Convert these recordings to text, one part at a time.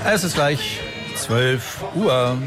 Es ist gleich 12 Uhr.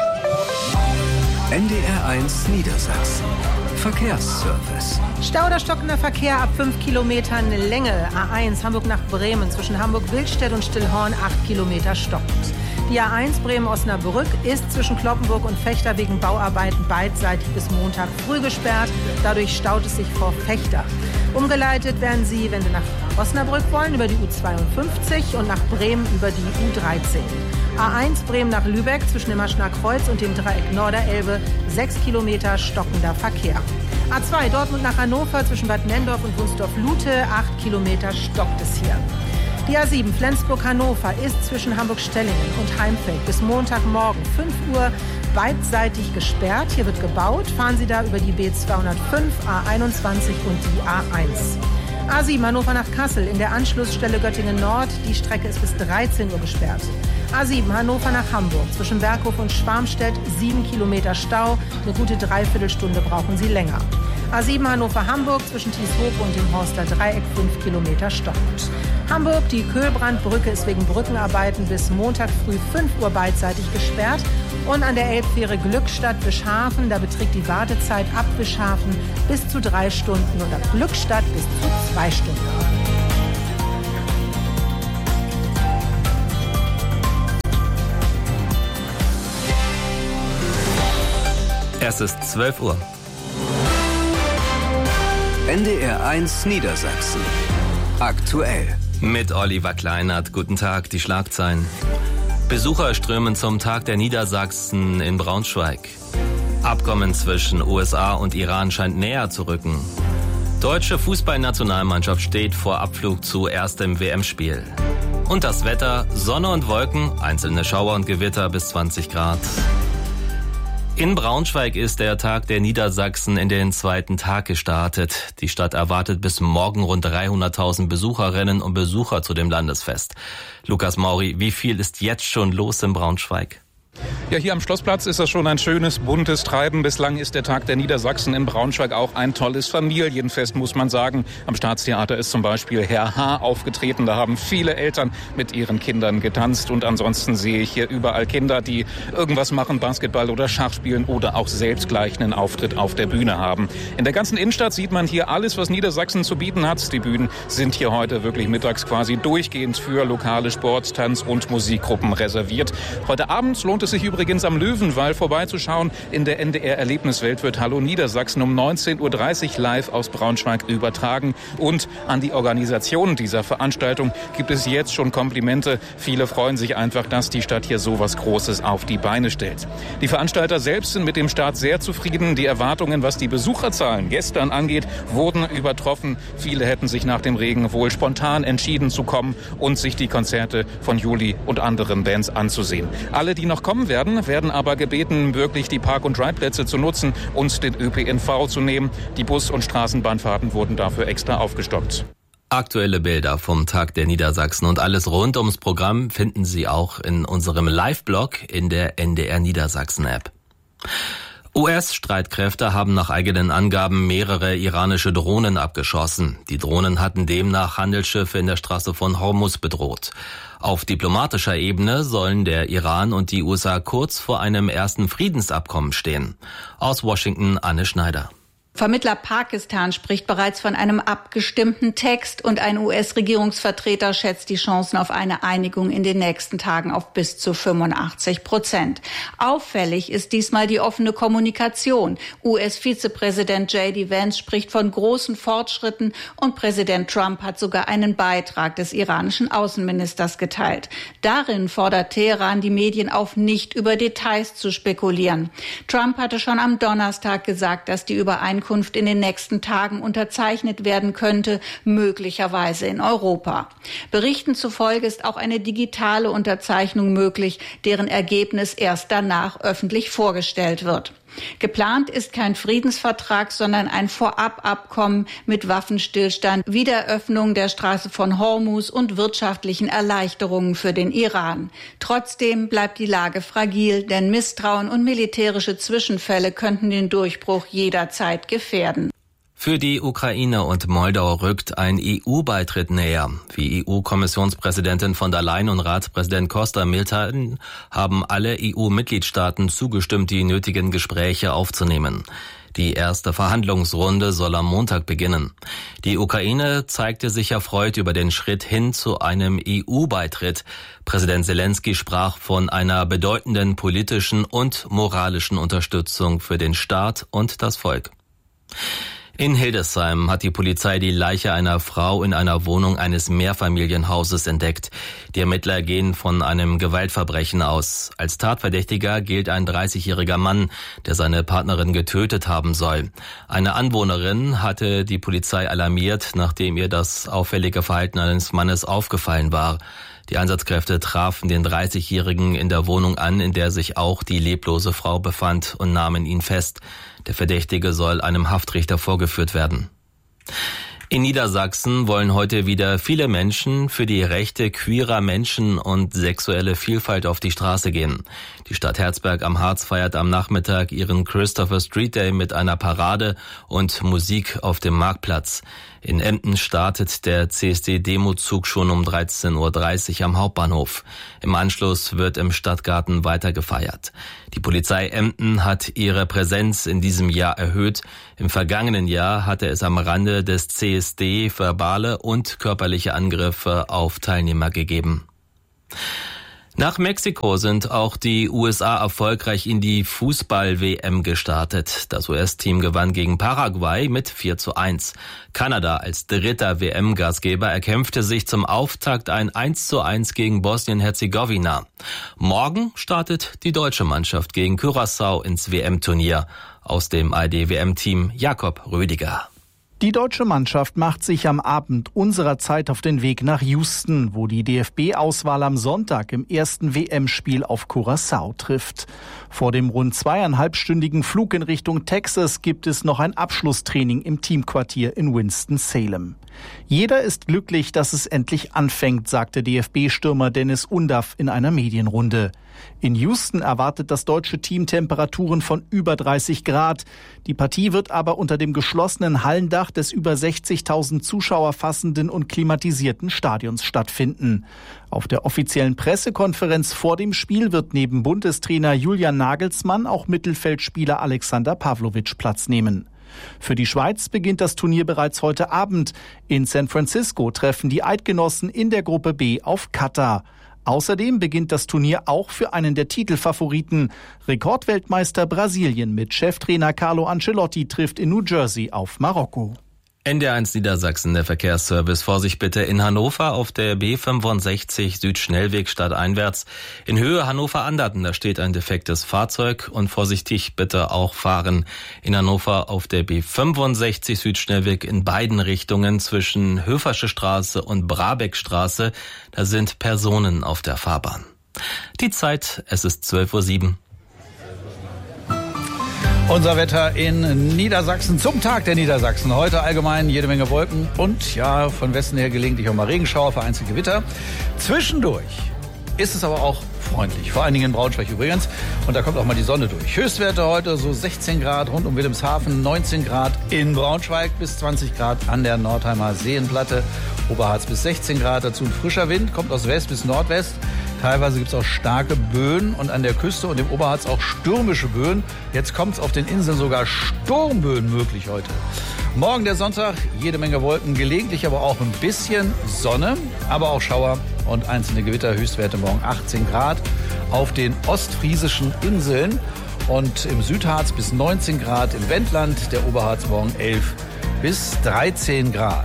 NDR1 Niedersachsen. Verkehrsservice. Stau oder stockender Verkehr ab 5 Kilometern Länge. A1 Hamburg nach Bremen zwischen Hamburg-Wildstedt und Stillhorn 8 Kilometer stockend. Die A1 Bremen-Osnabrück ist zwischen Cloppenburg und Vechta wegen Bauarbeiten beidseitig bis Montag früh gesperrt. Dadurch staut es sich vor Vechta. Umgeleitet werden Sie, wenn Sie nach Osnabrück wollen, über die U52 und nach Bremen über die U13. A1 Bremen nach Lübeck zwischen dem Aschner Kreuz und dem Dreieck Norderelbe 6 Kilometer stockender Verkehr. A2 Dortmund nach Hannover zwischen Bad Nenndorf und Wunsdorf-Lute 8 Kilometer stockt es hier. Die A7 Flensburg-Hannover ist zwischen Hamburg-Stellingen und Heimfeld bis Montagmorgen 5 Uhr beidseitig gesperrt. Hier wird gebaut. Fahren Sie da über die B205, A21 und die A1. A7 Hannover nach Kassel in der Anschlussstelle Göttingen Nord. Die Strecke ist bis 13 Uhr gesperrt. A7 Hannover nach Hamburg zwischen Berghof und Schwarmstedt 7 Kilometer Stau. Eine gute Dreiviertelstunde brauchen Sie länger. A7 Hannover-Hamburg zwischen Thieshope und dem Horster Dreieck 5 Kilometer stockend. Hamburg, die Köhlbrandbrücke ist wegen Brückenarbeiten bis Montag früh 5 Uhr beidseitig gesperrt. Und an der Elbfähre Glückstadt-Bischhafen, da beträgt die Wartezeit ab Bischhafen bis zu 3 Stunden und ab Glückstadt bis zu 2 Stunden. Es ist 12 Uhr. NDR1 Niedersachsen. Aktuell. Mit Oliver Kleinert. Guten Tag, die Schlagzeilen. Besucher strömen zum Tag der Niedersachsen in Braunschweig. Abkommen zwischen USA und Iran scheint näher zu rücken. Deutsche Fußballnationalmannschaft steht vor Abflug zu erstem WM-Spiel. Und das Wetter, Sonne und Wolken, einzelne Schauer und Gewitter bis 20 Grad. In Braunschweig ist der Tag der Niedersachsen in den zweiten Tag gestartet. Die Stadt erwartet bis morgen rund 300.000 Besucherinnen und Besucher zu dem Landesfest. Lukas Mauri, wie viel ist jetzt schon los in Braunschweig? Ja, hier am Schlossplatz ist das schon ein schönes, buntes Treiben. Bislang ist der Tag der Niedersachsen in Braunschweig auch ein tolles Familienfest, muss man sagen. Am Staatstheater ist zum Beispiel Herr H. aufgetreten. Da haben viele Eltern mit ihren Kindern getanzt. Und ansonsten sehe ich hier überall Kinder, die irgendwas machen, Basketball oder Schach spielen oder auch selbst gleich einen Auftritt auf der Bühne haben. In der ganzen Innenstadt sieht man hier alles, was Niedersachsen zu bieten hat. Die Bühnen sind hier heute wirklich mittags quasi durchgehend für lokale Sport-, Tanz- und Musikgruppen reserviert. Heute Abend lohnt es sich übrigens am Löwenwall vorbeizuschauen. In der NDR-Erlebniswelt wird Hallo Niedersachsen um 19.30 Uhr live aus Braunschweig übertragen. Und an die Organisation dieser Veranstaltung gibt es jetzt schon Komplimente. Viele freuen sich einfach, dass die Stadt hier so was Großes auf die Beine stellt. Die Veranstalter selbst sind mit dem Start sehr zufrieden. Die Erwartungen, was die Besucherzahlen gestern angeht, wurden übertroffen. Viele hätten sich nach dem Regen wohl spontan entschieden zu kommen und sich die Konzerte von Juli und anderen Bands anzusehen. Alle, die noch kommen werden aber gebeten, wirklich die Park- und Ride-Plätze zu nutzen und den ÖPNV zu nehmen. Die Bus- und Straßenbahnfahrten wurden dafür extra aufgestockt. Aktuelle Bilder vom Tag der Niedersachsen und alles rund ums Programm finden Sie auch in unserem Live-Blog in der NDR Niedersachsen-App. US-Streitkräfte haben nach eigenen Angaben mehrere iranische Drohnen abgeschossen. Die Drohnen hatten demnach Handelsschiffe in der Straße von Hormuz bedroht. Auf diplomatischer Ebene sollen der Iran und die USA kurz vor einem ersten Friedensabkommen stehen. Aus Washington Anne Schneider. Vermittler Pakistan spricht bereits von einem abgestimmten Text und ein US-Regierungsvertreter schätzt die Chancen auf eine Einigung in den nächsten Tagen auf bis zu 85%. Auffällig ist diesmal die offene Kommunikation. US-Vizepräsident J.D. Vance spricht von großen Fortschritten und Präsident Trump hat sogar einen Beitrag des iranischen Außenministers geteilt. Darin fordert Teheran die Medien auf, nicht über Details zu spekulieren. Trump hatte schon am Donnerstag gesagt, dass die Übereinkunft in den nächsten Tagen unterzeichnet werden könnte, möglicherweise in Europa. Berichten zufolge ist auch eine digitale Unterzeichnung möglich, deren Ergebnis erst danach öffentlich vorgestellt wird. Geplant ist kein Friedensvertrag, sondern ein Vorababkommen mit Waffenstillstand, Wiederöffnung der Straße von Hormuz und wirtschaftlichen Erleichterungen für den Iran. Trotzdem bleibt die Lage fragil, denn Misstrauen und militärische Zwischenfälle könnten den Durchbruch jederzeit gefährden. Für die Ukraine und Moldau rückt ein EU-Beitritt näher. Wie EU-Kommissionspräsidentin von der Leyen und Ratspräsident Costa mitteilen, haben alle EU-Mitgliedstaaten zugestimmt, die nötigen Gespräche aufzunehmen. Die erste Verhandlungsrunde soll am Montag beginnen. Die Ukraine zeigte sich erfreut über den Schritt hin zu einem EU-Beitritt. Präsident Zelensky sprach von einer bedeutenden politischen und moralischen Unterstützung für den Staat und das Volk. In Hildesheim hat die Polizei die Leiche einer Frau in einer Wohnung eines Mehrfamilienhauses entdeckt. Die Ermittler gehen von einem Gewaltverbrechen aus. Als Tatverdächtiger gilt ein 30-jähriger Mann, der seine Partnerin getötet haben soll. Eine Anwohnerin hatte die Polizei alarmiert, nachdem ihr das auffällige Verhalten eines Mannes aufgefallen war. Die Einsatzkräfte trafen den 30-Jährigen in der Wohnung an, in der sich auch die leblose Frau befand, und nahmen ihn fest. Der Verdächtige soll einem Haftrichter vorgeführt werden. In Niedersachsen wollen heute wieder viele Menschen für die Rechte queerer Menschen und sexuelle Vielfalt auf die Straße gehen. Die Stadt Herzberg am Harz feiert am Nachmittag ihren Christopher Street Day mit einer Parade und Musik auf dem Marktplatz. In Emden startet der CSD-Demozug schon um 13.30 Uhr am Hauptbahnhof. Im Anschluss wird im Stadtgarten weiter gefeiert. Die Polizei Emden hat ihre Präsenz in diesem Jahr erhöht. Im vergangenen Jahr hatte es am Rande des CSD verbale und körperliche Angriffe auf Teilnehmer gegeben. Nach Mexiko sind auch die USA erfolgreich in die Fußball-WM gestartet. Das US-Team gewann gegen Paraguay mit 4:1. Kanada als dritter WM-Gastgeber erkämpfte sich zum Auftakt ein 1:1 gegen Bosnien-Herzegowina. Morgen startet die deutsche Mannschaft gegen Curaçao ins WM-Turnier. Aus dem ARD-WM-Team Jakob Rödiger. Die deutsche Mannschaft macht sich am Abend unserer Zeit auf den Weg nach Houston, wo die DFB-Auswahl am Sonntag im ersten WM-Spiel auf Curaçao trifft. Vor dem rund 2,5-stündigen Flug in Richtung Texas gibt es noch ein Abschlusstraining im Teamquartier in Winston-Salem. Jeder ist glücklich, dass es endlich anfängt, sagte DFB-Stürmer Dennis Undaff in einer Medienrunde. In Houston erwartet das deutsche Team Temperaturen von über 30 Grad. Die Partie wird aber unter dem geschlossenen Hallendach des über 60.000 Zuschauer fassenden und klimatisierten Stadions stattfinden. Auf der offiziellen Pressekonferenz vor dem Spiel wird neben Bundestrainer Julian Nagelsmann auch Mittelfeldspieler Alexander Pavlovic Platz nehmen. Für die Schweiz beginnt das Turnier bereits heute Abend. In San Francisco treffen die Eidgenossen in der Gruppe B auf Katar. Außerdem beginnt das Turnier auch für einen der Titelfavoriten. Rekordweltmeister Brasilien mit Cheftrainer Carlo Ancelotti trifft in New Jersey auf Marokko. NDR1 Niedersachsen, der Verkehrsservice. Vorsicht bitte in Hannover auf der B65 Südschnellweg stadteinwärts. In Höhe Hannover-Anderten, da steht ein defektes Fahrzeug, und vorsichtig bitte auch fahren. In Hannover auf der B65 Südschnellweg in beiden Richtungen zwischen Höfersche Straße und Brabeckstraße. Da sind Personen auf der Fahrbahn. Die Zeit, es ist 12:07 Uhr. Unser Wetter in Niedersachsen zum Tag der Niedersachsen. Heute allgemein jede Menge Wolken und ja, von Westen her gelegentlich auch mal Regenschauer, vereinzelt Gewitter. Zwischendurch ist es aber auch freundlich, vor allen Dingen in Braunschweig übrigens. Und da kommt auch mal die Sonne durch. Höchstwerte heute so 16 Grad rund um Wilhelmshaven, 19 Grad in Braunschweig, bis 20 Grad an der Nordheimer Seenplatte. Oberharz bis 16 Grad, dazu ein frischer Wind, kommt aus West bis Nordwest. Teilweise gibt es auch starke Böen und an der Küste und im Oberharz auch stürmische Böen. Jetzt kommt es auf den Inseln sogar Sturmböen möglich heute. Morgen der Sonntag, jede Menge Wolken, gelegentlich aber auch ein bisschen Sonne, aber auch Schauer und einzelne Gewitter. Höchstwerte morgen 18 Grad auf den ostfriesischen Inseln und im Südharz bis 19 Grad im Wendland, der Oberharz morgen 11 bis 13 Grad.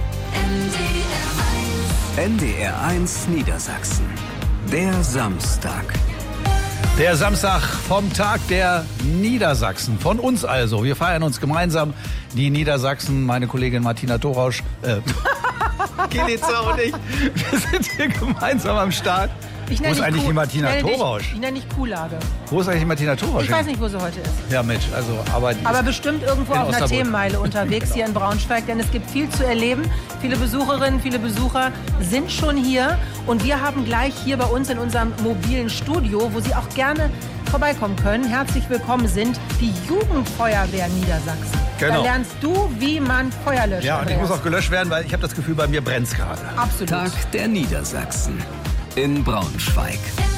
NDR1 Niedersachsen. Der Samstag. Der Samstag vom Tag der Niedersachsen. Von uns also. Wir feiern uns gemeinsam die Niedersachsen. Meine Kollegin Martina Thorausch, Kilitzer und ich, wir sind hier gemeinsam am Start. Wo ist eigentlich die Martina Thorausch? Ich nenne dich Kuhlage. Wo ist eigentlich die Martina Thorausch? Ich weiß nicht, wo sie heute ist. Ja, Mensch, also aber bestimmt irgendwo auf einer Themenmeile unterwegs hier in Braunschweig, denn es gibt viel zu erleben. Viele Besucherinnen, viele Besucher sind schon hier und wir haben gleich hier bei uns in unserem mobilen Studio, wo Sie auch gerne vorbeikommen können. Herzlich willkommen sind die Jugendfeuerwehr Niedersachsen. Genau. Da lernst du, wie man Feuer löscht. Ja, und ich muss auch gelöscht werden, weil ich habe das Gefühl, bei mir brennt's gerade. Absolut. Tag der Niedersachsen in Braunschweig.